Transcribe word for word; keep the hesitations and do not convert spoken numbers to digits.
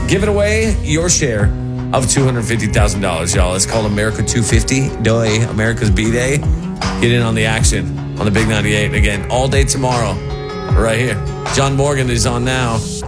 giving away your share of two hundred fifty thousand dollars, y'all. It's called America two fifty Day, America's B-Day. Get in on the action on the Big ninety-eight. Again, all day tomorrow, right here. John Morgan is on now.